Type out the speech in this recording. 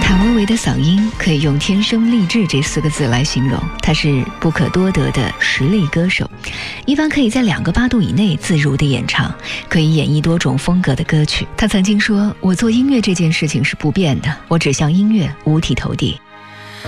谭维维的嗓音可以用天生丽质这4个字来形容，她是不可多得的实力歌手，一般可以在2个8度以内自如地演唱，可以演绎多种风格的歌曲。她曾经说，我做音乐这件事情是不变的，我只向音乐五体投地。